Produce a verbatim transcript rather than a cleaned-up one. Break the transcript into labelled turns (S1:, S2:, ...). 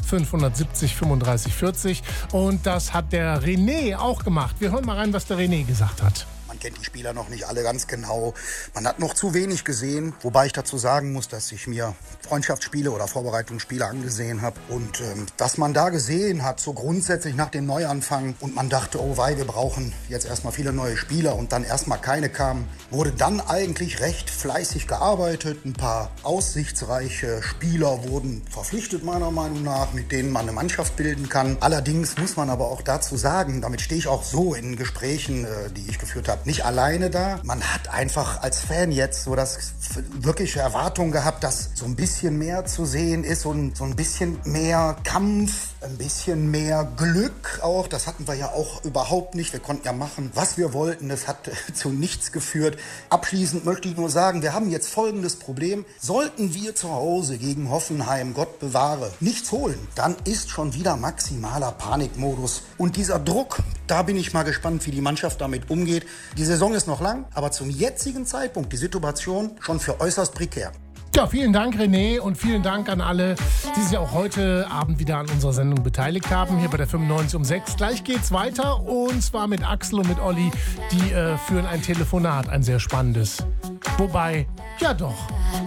S1: fünfhundertsiebzig fünfunddreißig vierzig. Und das hat der René auch gemacht. Wir hören mal rein, was der René gesagt hat.
S2: Man kennt die Spieler noch nicht alle ganz genau. Man hat noch zu wenig gesehen, wobei ich dazu sagen muss, dass ich mir Freundschaftsspiele oder Vorbereitungsspiele angesehen habe. Und ähm, was man da gesehen hat, so grundsätzlich nach dem Neuanfang, und man dachte, oh wei, wir brauchen jetzt erstmal viele neue Spieler, und dann erstmal keine kamen, wurde dann eigentlich recht fleißig gearbeitet. Ein paar aussichtsreiche Spieler wurden verpflichtet, meiner Meinung nach, mit denen man eine Mannschaft bilden kann. Allerdings muss man aber auch dazu sagen, damit stehe ich auch so in Gesprächen, äh, die ich geführt habe, nicht alleine da. Man hat einfach als Fan jetzt so das wirkliche Erwartung gehabt, dass so ein bisschen mehr zu sehen ist und so ein bisschen mehr Kampf, ein bisschen mehr Glück auch. Das hatten wir ja auch überhaupt nicht. Wir konnten ja machen, was wir wollten. Das hat zu nichts geführt. Abschließend möchte ich nur sagen, wir haben jetzt folgendes Problem. Sollten wir zu Hause gegen Hoffenheim, Gott bewahre, nichts holen, dann ist schon wieder maximaler Panikmodus. Und dieser Druck, da bin ich mal gespannt, wie die Mannschaft damit umgeht. Die Saison ist noch lang, aber zum jetzigen Zeitpunkt die Situation schon für äußerst prekär.
S1: Ja, vielen Dank, René, und vielen Dank an alle, die sich auch heute Abend wieder an unserer Sendung beteiligt haben, hier bei der fünfundneunzig um sechs. Gleich geht's weiter, und zwar mit Axel und mit Olli. Die äh, führen ein Telefonat, ein sehr spannendes. Wobei, ja doch,